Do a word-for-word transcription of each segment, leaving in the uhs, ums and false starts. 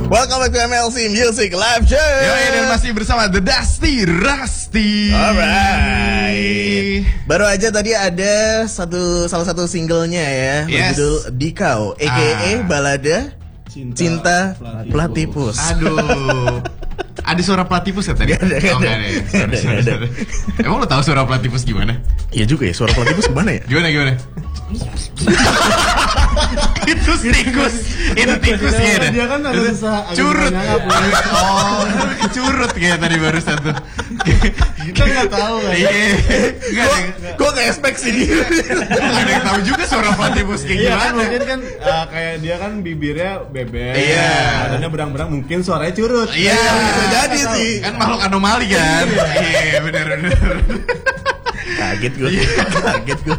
Welcome back to M L C Music Live Show. Yoi, dan masih bersama The Dusty Rusty. Alright. Baru aja tadi ada satu salah satu singlenya ya, yes. berjudul Dikau, A K A ah. balada Cinta, Cinta Platypus. Aduh. Ada suara platypus ya tadi? Gak ada, gak oh, ada. Gak ada, sorry, sorry. Emang lo tahu suara platypus gimana? Iya juga ya, suara platypus gimana ya? Gimana, gimana? Itu tikus. Itu tikus ya. Dia kan ada susah curut. Oh, curut kayak tadi barusan tuh. Kita nggak tahu kan? Iya. Gue nggak expect sih gitu. Ada yang tahu juga suara platypus kayak Iya gimana? kan mungkin kan uh, kayak dia kan bibirnya bebek. Iya. Badannya berang-berang, mungkin suaranya curut. Iya. Bisa jadi sih. Kan makhluk anomali kan. Iya, benar benar. Kaget gue. Kaget gue.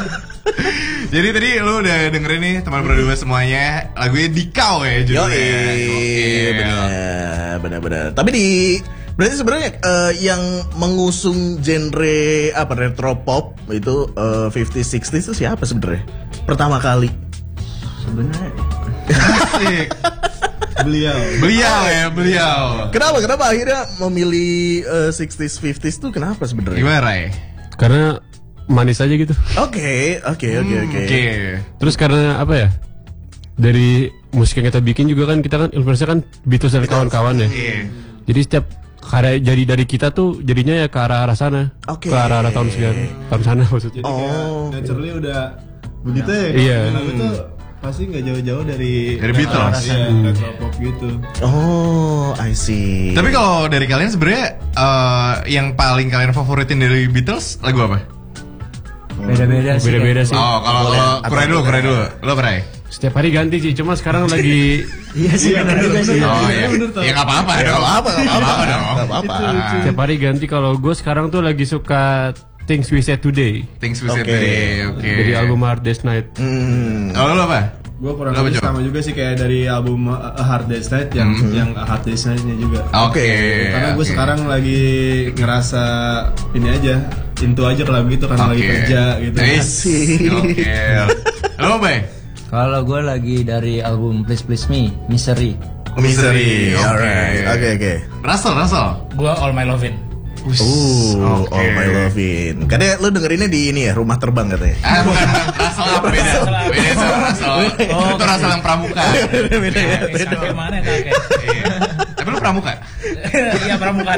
Jadi tadi lu udah dengerin nih teman berdua semuanya lagunya Dikau ya judulnya. Yoi, benar, benar, benar. Tapi di berarti sebenarnya uh, yang mengusung genre apa retro pop itu uh, fifties sixties itu siapa sebenarnya? Pertama kali. Sebenarnya Asik. beliau. Beliau ya, beliau. Kenapa? Kenapa akhirnya memilih uh, sixties fifties tuh kenapa sebenarnya? Gimana, Ray? Karena manis aja gitu. Oke, oke, oke, oke. Terus karena apa ya? Dari musik yang kita bikin juga kan kita kan influence kan Beatles dan kawan-kawan ya. Iya. Jadi setiap karya jadi dari kita tuh jadinya ya ke arah-arah sana. Oke. Ke arah-arah tahun sekian, tahun sana maksudnya. Oh. Naturally udah begitu ya. Iya. Lagu tuh pasti nggak jauh-jauh dari Dari Beatles. Iya, retro pop gitu. Oh, I see. Tapi kalau dari kalian sebenarnya uh, yang paling kalian favoritin dari Beatles lagu apa? Beda-beda sih. Beda-beda sih. Oh, kalau Boleh. lo kurai dulu, kurai dulu. Lo kurai. Setiap hari ganti sih, cuma sekarang lagi Iya sih, benar juga sih. Oh iya. Ya enggak apa-apa dong. Gak apa-apa, gak apa-apa dong. Gak apa-apa. setiap hari ganti. Kalau gue sekarang tuh lagi suka Things We Said Today Things We Said Oke. Today. Oke. dari album Hard Day's Night. Hmm. Kalau lo apa? Gue kurang Apa, lebih Cok? sama juga sih kayak dari album uh, A Hard Day's Night yang Mhm. yang A Hard Day's Night-nya juga. Oke. Karena gue oke. sekarang lagi ngerasa ini aja, into aja ke lagu itu karena lagi Oke. kerja gitu. Is. Asik. Oke. Lo apa? Kalau gue lagi dari album Please Please Me, Misery. Misery. Oke. Alright. Oke, oke. Russell, Russell. Gua All My Lovin'. Uh, Oke. All My Lovin'. Katanya lu dengerinnya di ini ya, Rumah Terbang katanya. Ah bukan, Russell apa beda? Beda sama Russell. Itu Russell yang pramuka. Beda ya, beda. Sampai mana ya kakek? Iya. Tapi lu pramuka? Iya pramuka.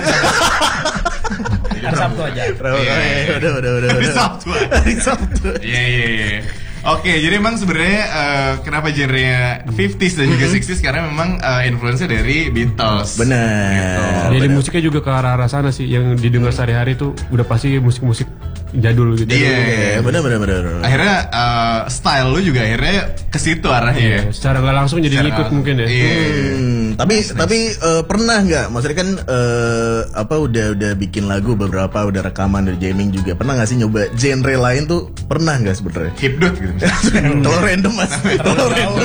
Hari Sabtu aja. Udah, udah, udah, udah. Hari Sabtu. Hari Sabtu. Iya iya iya. Oke, jadi emang sebenarnya uh, kenapa genrenya fifties dan juga sixties karena memang uh, influence dari Beatles. Benar. Jadi musiknya juga ke arah-arah sana sih, yang didengar sehari-hari tuh udah pasti musik-musik jadul gitu. Iya. Iya, benar, benar, benar. Akhirnya uh, style lu juga akhirnya ke situ arahnya. Iya, secara nggak langsung jadi Secara- ngikut mungkin ya. Iya. Hmm, tapi tapi eh, pernah nggak? Maksudnya kan eh, apa udah udah bikin lagu beberapa, udah rekaman, udah jamming juga. Pernah nggak sih nyoba genre lain tuh? Pernah nggak sebenarnya? Hipdot gitu misalnya. Kalau random mas, kalau random.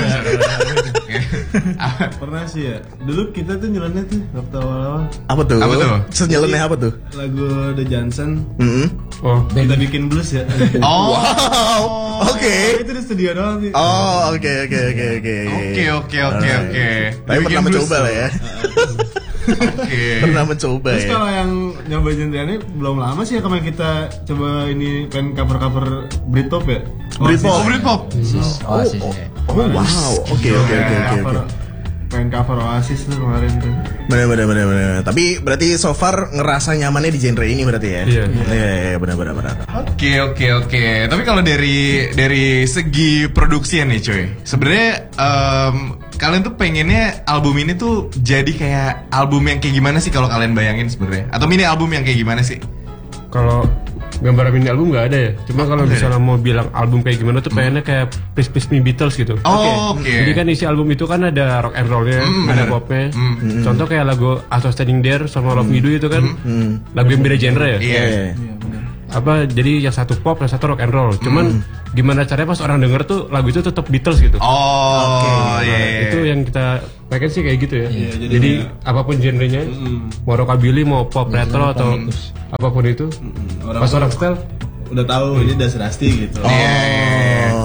Pernah sih ya. Dulu kita tuh nyeleneh tuh waktu awal-awal Apa tuh? Apa tuh? Senyeleneh apa tuh? lagu The Johnson. Hmm. Oh, Kita bikin blues ya. Oh. Wow. Oke. Itu di studio doang sih. Oh, oke, oke, oke, oke. Oke oke oke Alright. oke. Tapi Bikin pernah blues mencoba tuh. lah ya. Oke. Pernah mencoba Terus ya. kalau yang nyoba genre ini belum lama sih ya kemarin kita coba ini pengen cover-cover Britpop ya. Britpop. Oh, Britpop. Oasis ya. Oh wow. Oke, oke, oke, oke, oke. Pengen cover Oasis tuh kemarin tuh. Benar, benar, benar, benar. Tapi berarti so far ngerasa nyamannya di genre ini berarti ya? Iya. Iya, iya, benar, benar, benar. Oke oke oke. Tapi kalau dari dari segi produksian nih cuy, sebenarnya em, kalian tuh pengennya album ini tuh jadi kayak album yang kayak gimana sih kalau kalian bayangin sebenarnya? Atau mini album yang kayak gimana sih? kalau gambar mini album nggak ada ya. Cuma kalau misalnya mau bilang album kayak gimana tuh pengennya kayak Please Please Me Beatles gitu. Oh oke. Jadi kan isi album itu kan ada rock and rollnya, Mm, ada bener. popnya. Mm. Contoh kayak lagu I Was Standing There sama Love Me Do itu kan lagu yang beda genre ya. Iya. Iya. Apa jadi yang satu pop, yang satu rock and roll. Cuman gimana caranya pas orang denger tuh lagu itu tetap Beatles gitu. Oh iya. Nah, itu yang kita pengen sih kayak gitu ya. Iya, jadi jadi kayak- apapun genrenya, mau rockabilly, mau pop retro atau apapun itu, Orang pas orang style udah tahu ini Das Rusty gitu. Iya.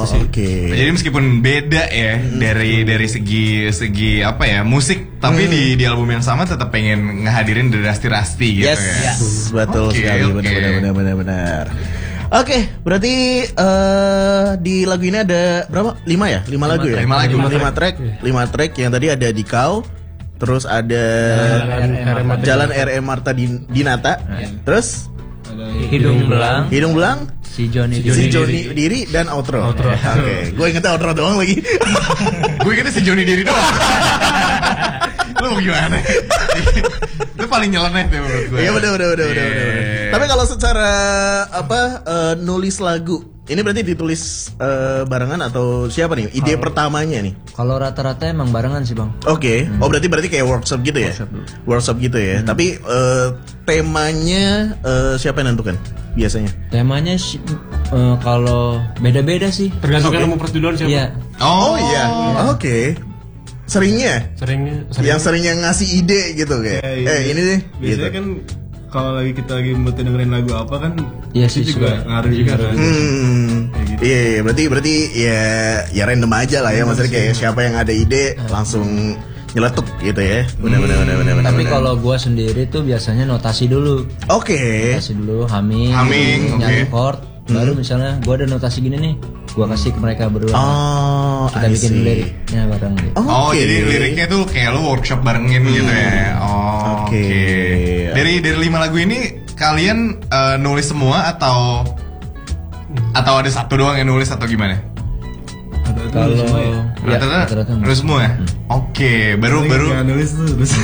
Oh, sih. oke. Jadi meskipun beda ya dari dari segi segi apa ya musik, tapi di di album yang sama tetap pengen ngehadirin The Rusty Rusty gitu Yes, ya. betul Oke, sekali, oke. benar benar benar benar. Oke, berarti eh, di lagu ini ada berapa? Lima ya? Lima, lagu ya? Lima lagu. Lima, track, lima track yang tadi ada di Kau, terus ada Jalan R M Marta Din- Dinata, terus Hidung belang, Hidung Belang, si Joni si Diri. Joni Diri dan outro. Oke, gue ingetnya outro doang lagi. Gue kira si Joni Diri doang. Lu mau gimana? Itu paling nyeleneh tuh menurut gue. Iya benar benar benar benar. Iya. benar. Tapi kalau secara apa eh, nulis lagu, ini berarti ditulis eh, barengan atau siapa nih? Ide pertamanya nih. Kalau rata-rata emang barengan sih bang. Oke. Oh berarti berarti kayak workshop gitu ya? Workshop gitu ya. Tapi eh, temanya eh, siapa yang nentukan biasanya? Temanya sih, eh, kalau beda-beda sih. Tergantung Oke. ilmu pers duluan siapa. Iya. Oh, Oh iya. Oke. Seringnya Seringnya, sering yang seringnya ngasih ide gitu kayak. Iya, iya. Eh ini deh Biasanya gitu. kan kalau lagi kita lagi mood dengerin lagu apa kan, Iya itu sih, juga suka. ngaruh juga kan. Hmm, Kayak gitu. iya, iya, berarti berarti ya ya random aja lah ya, maksudnya kayak siapa yang ada ide langsung nyeletuk gitu ya. Benar benar benar benar. benar, Tapi benar. kalau gua sendiri tuh biasanya notasi dulu. oke, Notasi dulu, humming, Humming, nyari oke. chord. Baru misalnya gua ada notasi gini nih, gua kasih ke mereka berdua. oh, Kita I bikin see. liriknya bareng gitu. Oh, Oke. jadi liriknya tuh kayak lu workshop barengin gitu ya. Oh, Oke. oke. Dari dari lima lagu ini kalian eh, nulis semua atau atau ada satu doang yang nulis atau gimana? Rata-rata Kalau semua ya. ya, Rata-rata rata-rata nulis semua ya? Oke, baru Paling baru. nggak nulis tuh terus.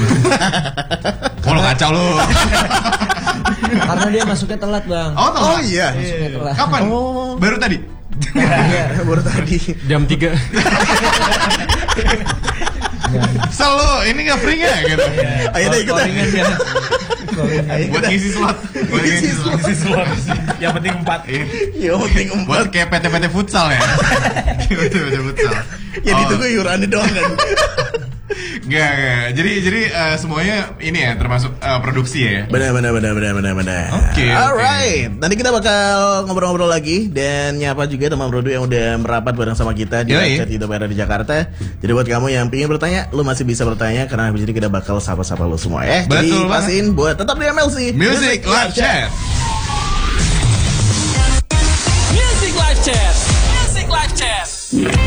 Oh, lo kacau lu. karena dia masuknya telat bang. Oh, telat. Oh iya. Masuknya telat. Kapan? Oh. Baru tadi. Baru tadi. jam tiga. Sel lu, ini gak free gak gitu? Ayo deh ikut deh. Ayo ikut Buat deh. ngisi slot. Buat ngisi slot. Yang penting empat. Iya. Ya penting Buat empat. kayak P T P T futsal ya. P T P T futsal. Ya Oh. ditunggu iurannya doang kan. Gak, gak. Jadi jadi eh, semuanya ini ya termasuk eh, produksi ya. Benar benar benar benar benar benar. Oke, oke. Alright. Nanti kita bakal ngobrol-ngobrol lagi dan nyapa juga teman Brodo yang udah merapat bareng sama kita di Yoi. chat YouTube era di Jakarta. Jadi buat kamu yang ingin bertanya, lu masih bisa bertanya karena habis ini kita bakal sapa-sapa lu semua ya. Jadi Betul banget. pastiin buat tetap di M L C Music Live Chat. Music Live Chat. Music Live Chat.